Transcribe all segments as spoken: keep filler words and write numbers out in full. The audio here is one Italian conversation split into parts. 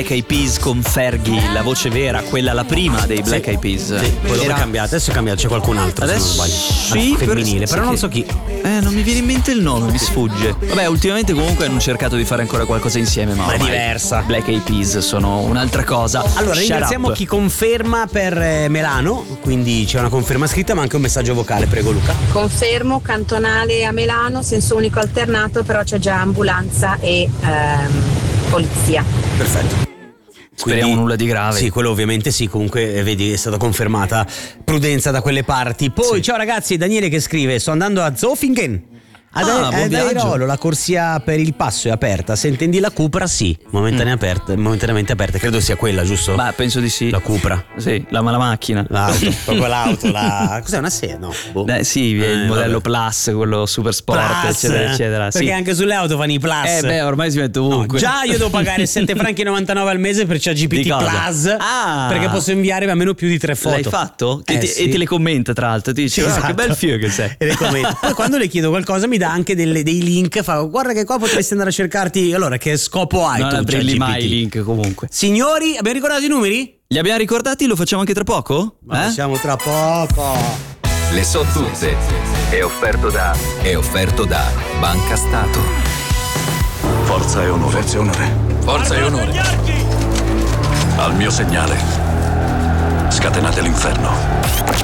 Black Eyed Peas con Fergie, la voce vera, quella la prima dei Black Eyed Peas. Sì, quello Era... è cambiato, adesso è cambiato, c'è qualcun altro Adesso se non sbaglio. sì, ah, femminile, per... però sì, non che... so chi. Eh, non mi viene in mente il nome, mi sfugge. Vabbè, ultimamente comunque hanno cercato di fare ancora qualcosa insieme, ma, ma è ormai diversa. Black Eyed Peas sono un'altra cosa. Allora, Shut ringraziamo up. chi conferma per eh, Melano, quindi c'è una conferma scritta ma anche un messaggio vocale, prego Luca. Confermo, cantonale a Melano, senso unico alternato, però c'è già ambulanza e ehm, polizia. Perfetto. Speriamo Quindi, nulla di grave. Sì, quello ovviamente sì, comunque eh, vedi è stata confermata prudenza da quelle parti. Poi Sì. ciao ragazzi, Daniele che scrive: sto andando a Zofingen. Ad, Ah, buon ad viaggio. Airolo, la corsia per il passo è aperta. Se intendi la Cupra, sì, momentanea Mm. aperta, momentaneamente aperta. Credo sia quella, giusto? Ma penso di sì. La Cupra. Sì, la, la macchina. L'auto, proprio l'auto, la... Cos'è una serie? No. Boh. Beh, sì, il Eh, modello vabbè. Plus, quello super sport, Plus, eccetera, eccetera. Perché Sì. anche sulle auto fanno i Plus. Eh, beh, ormai si mette No, ovunque. già io devo pagare sette franchi e novantanove al mese per ChatGPT Di cosa? Plus. Ah. Perché posso inviare almeno più di tre foto. L'hai fatto? Che Eh, ti- sì. E te le commenta, tra l'altro. Ti dice: Sì, "Ah, esatto. che bel figo che sei." E le commenta. Poi quando le chiedo qualcosa mi dà anche delle- dei link. Fa guarda che qua potresti andare a cercarti. Allora, che scopo hai? Non tu, aprirli ChatGPT? mai i link comunque. Signori, abbiamo ricordato i numeri? Li abbiamo ricordati? Lo facciamo anche tra poco? Ma Eh? siamo tra poco. Le so tutte. È offerto da. È offerto da Banca Stato. Forza e onore. Forza e onore. Forza e onore. Al mio segnale. Scatenate l'inferno.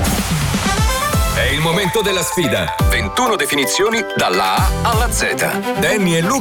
È il momento della sfida. ventuno definizioni dalla A alla Z. Danny e Luca